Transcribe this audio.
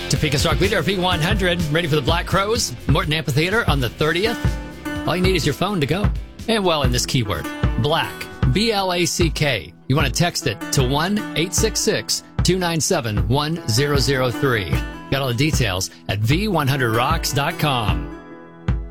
Topeka's Rock Leader, V100, ready for the Black Crows, Morton Amphitheater on the 30th. All you need is your phone to go. And, well, in this keyword, black, B-L-A-C-K. You want to text it to 1-866-297-1003. Got all the details at V100rocks.com.